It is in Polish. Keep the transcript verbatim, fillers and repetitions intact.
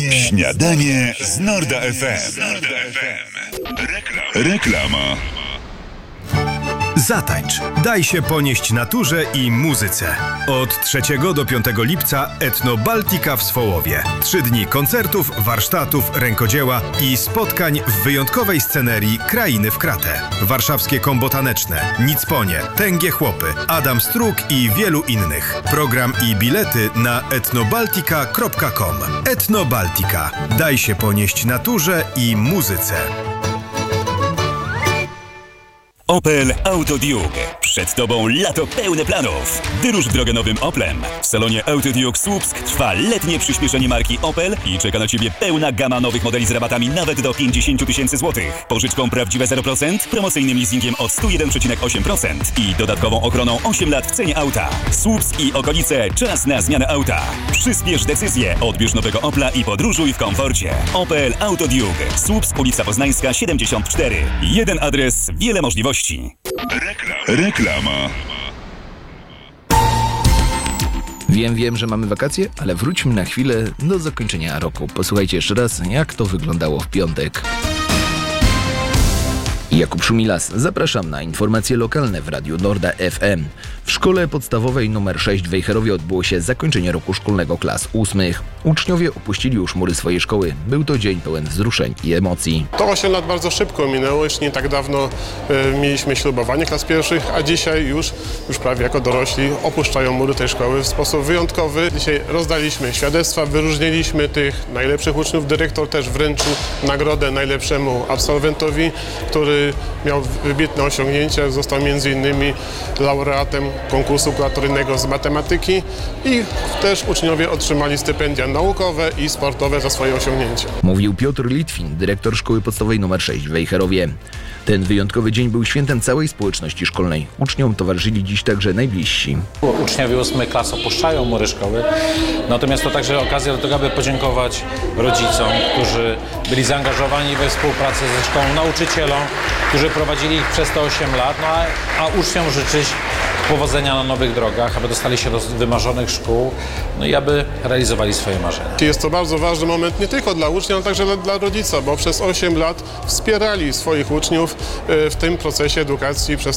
Śniadanie, śniadanie z Norda F M. Norda F M. Reklama. Reklama. Zatańcz, daj się ponieść naturze i muzyce. Od trzeciego do piątego lipca Etno Baltica w Swołowie. Trzy dni koncertów, warsztatów, rękodzieła i spotkań w wyjątkowej scenerii Krainy w Kratę. Warszawskie kombo taneczne, Nicponie, Tęgie Chłopy, Adam Struk i wielu innych. Program i bilety na etnobaltica kropka com. Etno Baltica. Daj się ponieść naturze i muzyce. Opel Autoduke. Przed Tobą lato pełne planów. Wyrusz w drogę nowym Oplem. W salonie Autoduke Słupsk trwa letnie przyspieszenie marki Opel i czeka na Ciebie pełna gama nowych modeli z rabatami nawet do pięćdziesiąt tysięcy złotych. Pożyczką prawdziwe zero procent, promocyjnym leasingiem od sto jeden przecinek osiem procent i dodatkową ochroną osiem lat w cenie auta. Słupsk i okolice, czas na zmianę auta. Przyspiesz decyzję, odbierz nowego Opla i podróżuj w komforcie. Opel Autoduke. Słupsk, ulica Poznańska siedemdziesiąt cztery. Jeden adres, wiele możliwości. Reklama. Reklama. Wiem, wiem, że mamy wakacje, ale wróćmy na chwilę do zakończenia roku. Posłuchajcie jeszcze raz, jak to wyglądało w piątek. Jakub Szumilas, zapraszam na informacje lokalne w Radiu Norda F M. W szkole podstawowej nr sześć w Wejherowie odbyło się zakończenie roku szkolnego klas ósmych. Uczniowie opuścili już mury swojej szkoły. Był to dzień pełen wzruszeń i emocji. To osiem lat bardzo szybko minęło, już nie tak dawno y, mieliśmy ślubowanie klas pierwszych, a dzisiaj już, już prawie jako dorośli opuszczają mury tej szkoły w sposób wyjątkowy. Dzisiaj rozdaliśmy świadectwa, wyróżniliśmy tych najlepszych uczniów. Dyrektor też wręczył nagrodę najlepszemu absolwentowi, który miał wybitne osiągnięcia, został między innymi laureatem konkursu kuratoryjnego z matematyki i też uczniowie otrzymali stypendia naukowe i sportowe za swoje osiągnięcia. Mówił Piotr Litwin, dyrektor szkoły podstawowej nr sześć w Wejherowie. Ten wyjątkowy dzień był świętem całej społeczności szkolnej. Uczniom towarzyszyli dziś także najbliżsi. Uczniowie ósmej klas opuszczają mury szkoły, natomiast to także okazja do tego, aby podziękować rodzicom, którzy byli zaangażowani we współpracę ze szkołą, nauczycielom, którzy prowadzili ich przez te osiem lat, no a, a uczniom życzyć powodzenia na nowych drogach, aby dostali się do wymarzonych szkół, no i aby realizowali swoje marzenia. Jest to bardzo ważny moment nie tylko dla ucznia, ale także dla, dla rodzica, bo przez osiem lat wspierali swoich uczniów w tym procesie edukacji przez